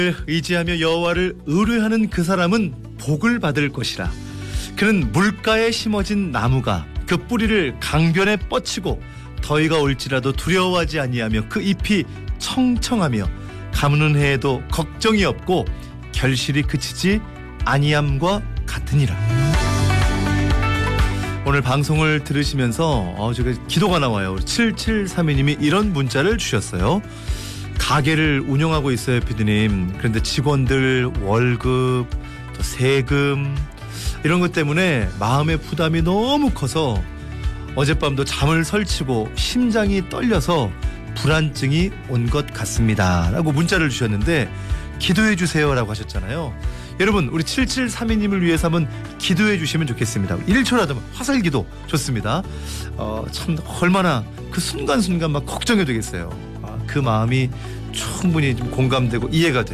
의지하며 여호와를 의뢰하는 그 사람은 복을 받을 것이라. 그는 물가에 심어진 나무가 그 뿌리를 강변에 뻗치고 더위가 올지라도 두려워하지 아니하며 그 잎이 청청하며 가무는 해에도 걱정이 없고 결실이 그치지 아니함과 같으니라. 오늘 방송을 들으시면서 제가 기도가 나와요. 7732님이 이런 문자를 주셨어요. 가게를 운영하고 있어요, 피디님. 그런데 직원들 월급, 또 세금 이런 것 때문에 마음의 부담이 너무 커서 어젯밤도 잠을 설치고 심장이 떨려서 불안증이 온 것 같습니다 라고 문자를 주셨는데, 기도해 주세요 라고 하셨잖아요. 여러분, 우리 7732님을 위해서 한번 기도해 주시면 좋겠습니다. 1초라도 화살기도 좋습니다. 참 얼마나 그 순간순간 막 걱정이 되겠어요. 그 마음이 충분히 좀 공감되고 이해가 돼요.